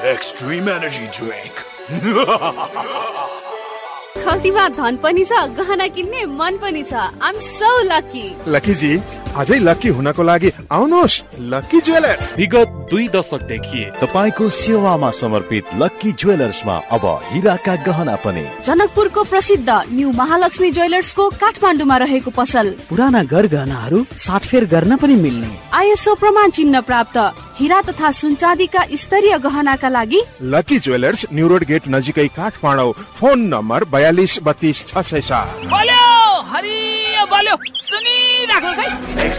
Extreme energy drink. खल्तीमा धन पनि छ, गहना किन्ने मन पनि छ। आइ एम सो लकी। लकी जी, अझै लकी हुनको लागि आउनुहोस् लकी ज्वेलर्स। विगत 2 दशकदेखि तपाईको सेवामा समर्पित लकी ज्वेलर्समा अब हीराका गहना पनि। जनकपुरको प्रसिद्ध न्यू महालक्ष्मी ज्वेलर्सको काठमाडौँमा रहेको पसल। पुराना गरगहनाहरू साटफेर गर्न पनि मिल्ने। आइएसओ प्रमाण चिन्ह प्राप्त हीरा तथा सुनचाँदीका स्तरीय गहनाका लागि lucky jewellers, new road get नजिकै काठमाडौँ। Phone number 42 32 607। बोल्यो हरि बोल्यो सुनिराख्नुहोस् है।